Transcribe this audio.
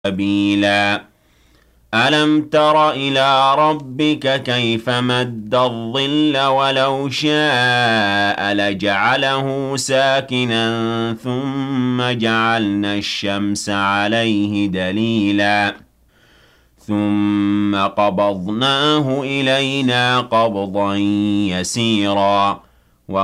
سبيلا ألم تر إلى ربك كيف مد الظل ولو شاء لجعله ساكنا ثم جعلنا الشمس عليه دليلا ثم قبضناه إلينا قبضا يسيرا